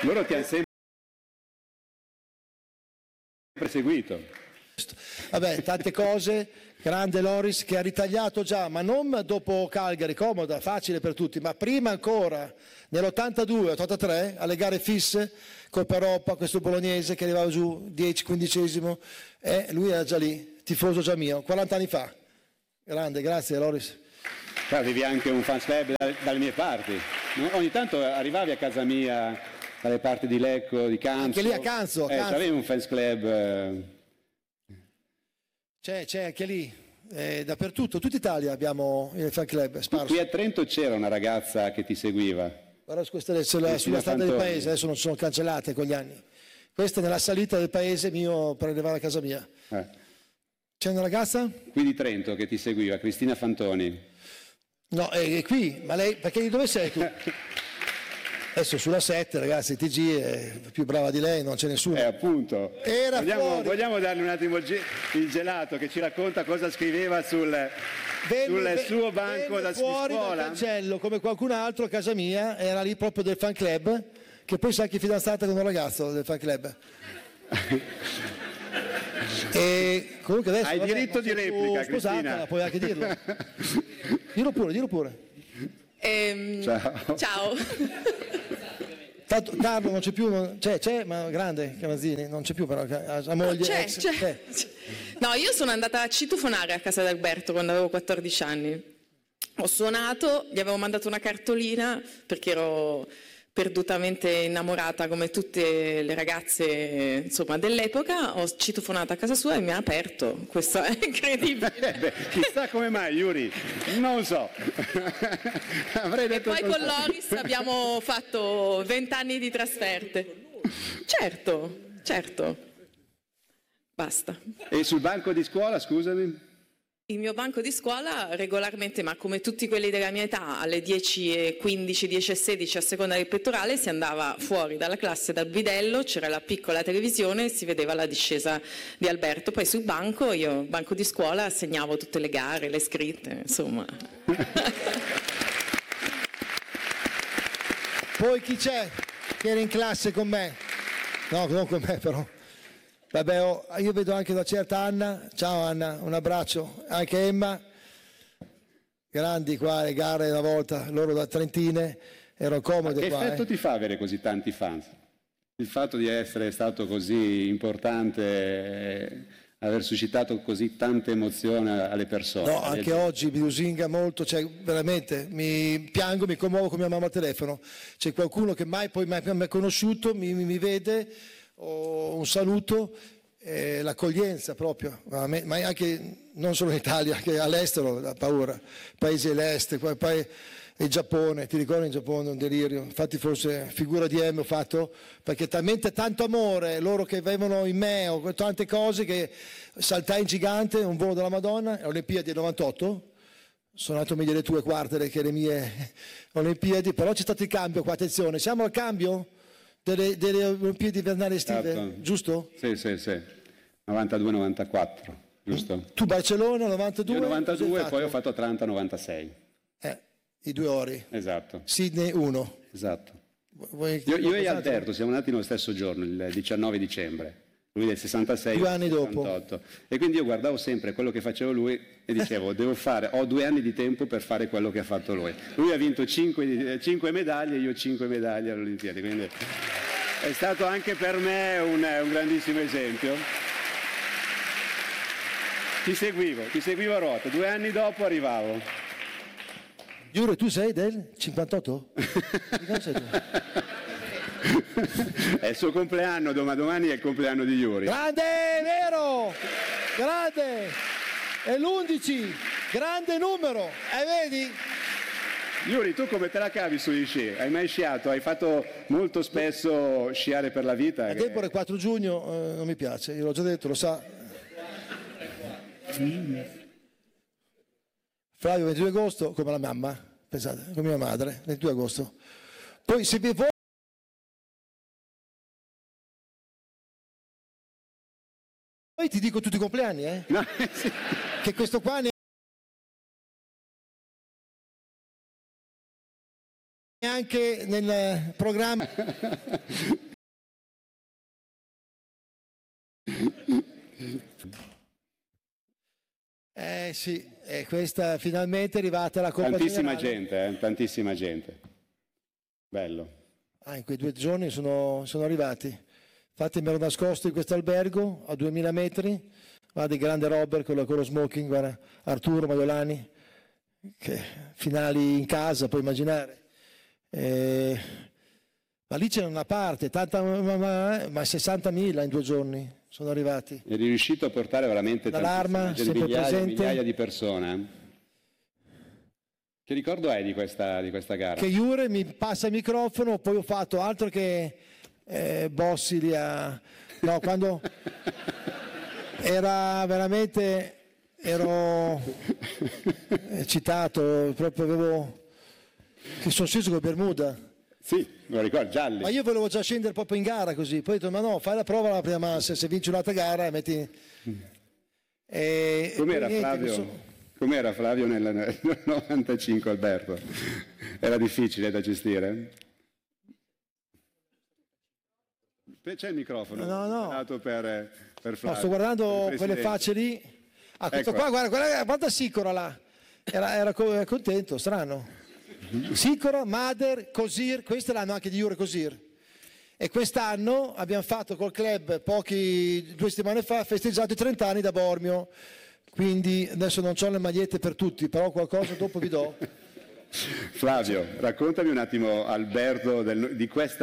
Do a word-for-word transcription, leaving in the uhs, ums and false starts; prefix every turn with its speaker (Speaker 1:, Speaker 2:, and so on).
Speaker 1: Loro ti hanno sempre seguito.
Speaker 2: Vabbè, tante cose, grande Loris che ha ritagliato già, ma non dopo Calgary, comoda, facile per tutti, ma prima ancora, nell'ottantadue ottantatré, alle gare fisse, Coppa Europa, questo bolognese che arrivava giù dieci quindicesimo, e lui era già lì, tifoso già mio, quaranta anni fa. Grande, grazie Loris.
Speaker 1: Avevi anche un fans club dalle mie parti, no? Ogni tanto arrivavi a casa mia dalle parti di Lecco, di Canzo.
Speaker 2: Anche lì a Canzo.
Speaker 1: Eh,
Speaker 2: Canzo.
Speaker 1: Avevi un fans club. Eh...
Speaker 2: C'è, c'è anche lì, eh, dappertutto, tutta Italia abbiamo il fan club sparso.
Speaker 1: Qui a Trento c'era una ragazza che ti seguiva.
Speaker 2: Guarda, questa è sulla, sulla strada del paese, adesso non sono cancellate con gli anni. Questa è nella salita del paese mio per arrivare a casa mia.
Speaker 1: Eh.
Speaker 2: C'è una ragazza?
Speaker 1: Qui di Trento che ti seguiva, Cristina Fantoni.
Speaker 2: No, è, è qui, ma lei, perché dove sei tu? Adesso sulla sette, ragazzi, T G è più brava di lei, non c'è nessuno.
Speaker 1: Eh, appunto.
Speaker 2: Era
Speaker 1: vogliamo,
Speaker 2: fuori.
Speaker 1: vogliamo darle un attimo il gelato che ci racconta cosa scriveva sul, venne, sul suo banco da
Speaker 2: fuori
Speaker 1: scuola?
Speaker 2: Dal cancello, come qualcun altro a casa mia, era lì proprio del fan club, che poi sa anche fidanzata con un ragazzo del fan club. E comunque adesso
Speaker 1: hai
Speaker 2: vabbè,
Speaker 1: diritto di replica,
Speaker 2: sposata,
Speaker 1: Cristina.
Speaker 2: puoi anche dirlo. Dillo pure, dillo pure.
Speaker 3: Ehm,
Speaker 1: ciao.
Speaker 3: Ciao.
Speaker 2: Tanto Carlo non c'è più, non, c'è, c'è, ma grande Camazzini, non c'è più però, la moglie
Speaker 3: No, c'è,
Speaker 2: ex,
Speaker 3: c'è.
Speaker 2: c'è.
Speaker 3: No, io sono andata a citofonare a casa di Alberto quando avevo quattordici anni. Ho suonato, gli avevo mandato una cartolina perché ero perdutamente innamorata come tutte le ragazze, insomma, dell'epoca. Ho citofonato a casa sua e mi ha aperto. Questo è incredibile.
Speaker 1: Eh beh, chissà come mai, Yuri, non so. Avrei detto
Speaker 3: e poi con Loris abbiamo fatto vent'anni di trasferte. Certo, certo. Basta.
Speaker 1: E sul banco di scuola, scusami?
Speaker 3: Il mio banco di scuola regolarmente, ma come tutti quelli della mia età, alle dieci e quindici, dieci e sedici a seconda del pettorale, si andava fuori dalla classe dal bidello, c'era la piccola televisione e si vedeva la discesa di Alberto. Poi sul banco, io, banco di scuola, segnavo tutte le gare, le scritte, insomma.
Speaker 2: Poi chi c'è che era in classe con me? No, non con me però. Vabbè, oh, io vedo anche una certa Anna, ciao Anna, un abbraccio, anche Emma, grandi qua, le gare una volta, loro da Trentine, erano comode
Speaker 1: che
Speaker 2: qua.
Speaker 1: Che effetto
Speaker 2: eh.
Speaker 1: ti fa avere così tanti fans? Il fatto di essere stato così importante, eh, aver suscitato così tanta emozione alle persone?
Speaker 2: No, anche
Speaker 1: alle...
Speaker 2: oggi mi lusinga molto, cioè veramente mi piango, mi commuovo con mia mamma al telefono, c'è qualcuno che mai poi mi ha conosciuto, mi, mi, mi vede, oh, un saluto, eh, l'accoglienza proprio, ma anche non solo in Italia, che all'estero da paura, paesi dell'est, poi, poi il Giappone, ti ricordi in Giappone un delirio, infatti forse figura di M ho fatto, perché talmente tanto amore, loro che avevano in me, o tante cose che saltai in gigante, un volo della Madonna, Olimpiadi del novantotto, sono andato meglio le tue quarte che le mie Olimpiadi, però c'è stato il cambio qua, attenzione, siamo al cambio? Delle, delle Olimpiadi invernali estive,
Speaker 1: certo.
Speaker 2: Giusto?
Speaker 1: Sì, sì, sì, novantadue novantaquattro, giusto?
Speaker 2: Tu Barcellona novantadue?
Speaker 1: Io novantadue e poi ho fatto Atlanta novantasei.
Speaker 2: Eh, i due ori.
Speaker 1: Esatto.
Speaker 2: Sydney uno.
Speaker 1: Esatto.
Speaker 2: Vuoi,
Speaker 1: io, io e Alberto siamo nati nello stesso giorno, il diciannove dicembre. Lui del sessantasei,
Speaker 2: due anni
Speaker 1: sessantotto.
Speaker 2: Dopo.
Speaker 1: E quindi io guardavo sempre quello che faceva lui e dicevo devo fare, ho due anni di tempo per fare quello che ha fatto lui. Lui ha vinto cinque, cinque medaglie, io cinque medaglie alle Olimpiadi, quindi è stato anche per me un, un grandissimo esempio. Ti seguivo, ti seguivo a ruota, due anni dopo arrivavo.
Speaker 2: Giuro, tu sei del cinquantotto? Di cosa sei tu?
Speaker 1: È il suo compleanno, domani è il compleanno di Yuri.
Speaker 2: Grande, vero! Grande! È l'undici, grande numero, e vedi?
Speaker 1: Yuri, tu come te la cavi sugli sci? Hai mai sciato? Hai fatto molto spesso sciare per la vita?
Speaker 2: A Tempore quattro giugno eh, non mi piace, io l'ho già detto, lo sa. Flavio ventidue agosto, come la mamma, pensate, come mia madre, ventidue agosto. Poi se vi vuoi Poi ti dico tutti i compleanni, eh?
Speaker 1: No, sì.
Speaker 2: Che questo qua ne anche nel programma. Eh sì, e questa finalmente è arrivata la Coppa
Speaker 1: Tantissima
Speaker 2: Generale.
Speaker 1: gente, eh? Tantissima gente. Bello.
Speaker 2: Ah, in quei due giorni sono, sono arrivati. Infatti mi ero nascosto in questo albergo a duemila metri, guarda il grande Robert, quello con lo smoking, guarda, Arturo Maiolani, che finali in casa, puoi immaginare. Eh, ma lì c'era una parte, tanta, ma, ma, ma sessantamila in due giorni sono arrivati.
Speaker 1: Eri riuscito a portare veramente
Speaker 2: L'allarma,
Speaker 1: tantissima gente,
Speaker 2: sempre
Speaker 1: migliaia,
Speaker 2: presente.
Speaker 1: migliaia di persone. Che ricordo hai di questa, di questa gara?
Speaker 2: Che Jure mi passa il microfono, poi ho fatto altro che eh, Bossi lì a... No, quando era veramente, ero eccitato, proprio avevo... che sono sceso con Bermuda.
Speaker 1: Sì, me lo ricordo, gialli.
Speaker 2: Ma io volevo già scendere proprio in gara così, poi ho detto ma no, fai la prova la prima massa, se vinci un'altra gara metti... E,
Speaker 1: Com'era
Speaker 2: e niente,
Speaker 1: Flavio?
Speaker 2: so...
Speaker 1: Com'era Flavio nel, nel novantacinque, Alberto? Era difficile da gestire? C'è il microfono.
Speaker 2: No, no.
Speaker 1: Dato per, per Flavio.
Speaker 2: No, sto guardando
Speaker 1: per
Speaker 2: quelle facce lì. Ah, questo
Speaker 1: Ecco.
Speaker 2: qua, guarda, guarda, guarda Sicora là. Era, era co- contento, strano. Sicora, Mader, Cosir, queste l'hanno anche di Jure Cosir. E quest'anno abbiamo fatto col club, pochi, due settimane fa, festeggiato i trenta anni da Bormio. Quindi adesso non ho le magliette per tutti, però qualcosa dopo vi do.
Speaker 1: Flavio, raccontami un attimo, Alberto, del, di questa